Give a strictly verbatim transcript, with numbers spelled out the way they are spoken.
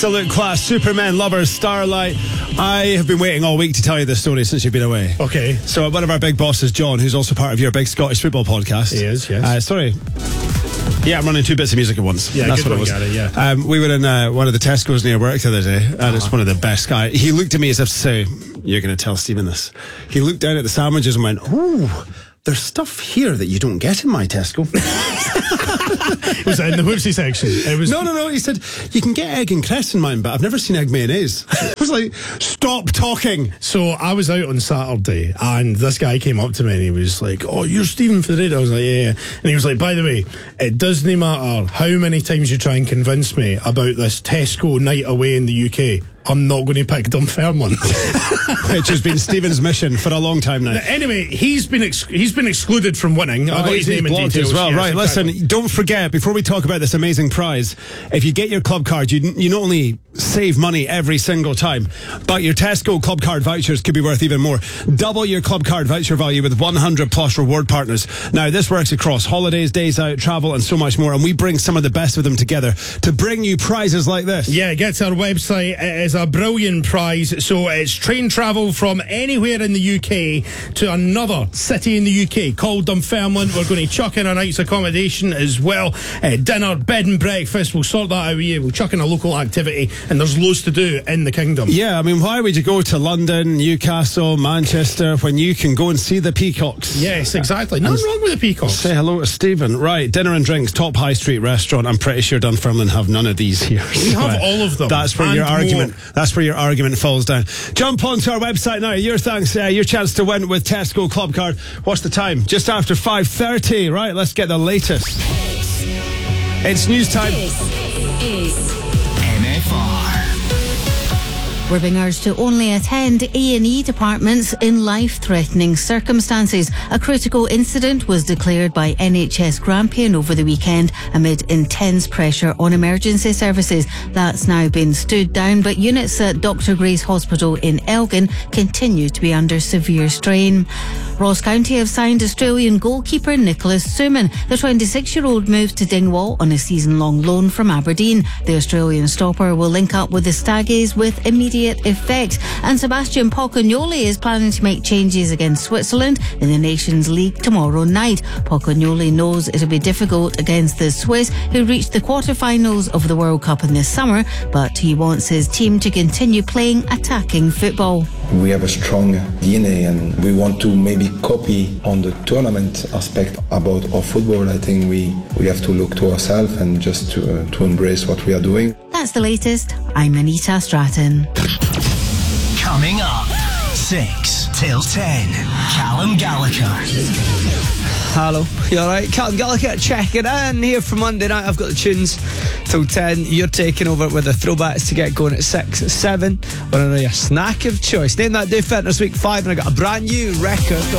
Absolute class, Superman lovers, Starlight. I have been waiting all week to tell you this story since you've been away. Okay. So one of our big bosses, John, who's also part of your big Scottish football podcast. He is, yes. Uh, sorry. Yeah, I'm running two bits of music at once. Yeah, that's good what it was. one, Gary, yeah. Um, we were in uh, one of the Tesco's near work the other day, and uh-huh. It's one of the best guys. He looked at me as if to say, "You're going to tell Stephen this." He looked down at the sandwiches and went, "Ooh, there's stuff here that you don't get in my Tesco." Was that in the whoopsie section? It was no, no, no. He said, "You can get egg and cress in mine, but I've never seen egg mayonnaise." I was like, "Stop talking." So I was out on Saturday, and this guy came up to me and he was like, "Oh, you're Stephen for the radio." I was like, "Yeah, yeah." And he was like, "By the way, it doesn't matter how many times you try and convince me about this Tesco night away in the U K. I'm not going to pick Dunfermline." Which has been Stephen's mission for a long time now. Anyway, he's been ex- he's been excluded from winning. Oh, I've got his name and details as well. yes, Right, exactly. Listen, don't forget, before we talk about this amazing prize, if you get your club card, you, you not only save money every single time, but your Tesco club card vouchers could be worth even more. Double your club card voucher value with one hundred plus reward partners. Now, this works across holidays, days out, travel, and so much more, and we bring some of the best of them together to bring you prizes like this. Yeah, get to our website. It is a brilliant prize. So it's train travel from anywhere in the U K to another city in the U K called Dunfermline. We're going to chuck in a night's accommodation as well. Uh, dinner, bed and breakfast. We'll sort that out with you. We'll chuck in a local activity, and there's loads to do in the kingdom. Yeah, I mean, why would you go to London, Newcastle, Manchester when you can go and see the peacocks? Yes, exactly. Nothing wrong with the peacocks. Say hello to Stephen. Right, dinner and drinks, top high street restaurant. I'm pretty sure Dunfermline have none of these here. We have all of them. That's where and your argument. more. That's where your argument falls down. Jump onto our website now. Your thanks, uh, your chance to win with Tesco Club Card. What's the time? Just after five thirty. Right, let's get the latest. It's news time. This is M F R. We're being urged to only attend A and E departments in life-threatening circumstances. A critical incident was declared by N H S Grampian over the weekend amid intense pressure on emergency services. That's now been stood down, but units at Doctor Gray's Hospital in Elgin continue to be under severe strain. Ross County have signed Australian goalkeeper Nicholas Suman. The twenty-six-year-old moves to Dingwall on a season-long loan from Aberdeen. The Australian stopper will link up with the Staggies with immediate effect. And Sebastian Pocognoli is planning to make changes against Switzerland in the Nations League tomorrow night. Pocognoli knows it'll be difficult against the Swiss, who reached the quarter-finals of the World Cup in the summer, but he wants his team to continue playing attacking football. We have a strong D N A and we want to maybe copy on the tournament aspect about our football. I think we, we have to look to ourselves and just to, uh, to embrace what we are doing. That's the latest. I'm Anita Stratton. Coming up, six till ten, Callum Gallagher. Hello, you alright? Callum Gallagher checking in here for Monday night. I've got the tunes till ten. You're taking over with the throwbacks to get going at six, seven. We're on your snack of choice. Name that day fitness week five, and I got a brand new record.